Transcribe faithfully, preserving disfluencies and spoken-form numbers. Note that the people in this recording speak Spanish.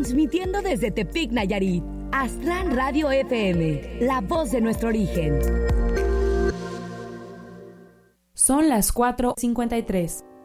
Transmitiendo desde Tepic, Nayarit. Aztlán Radio F M, la voz de nuestro origen. Son las cuatro cincuenta y tres.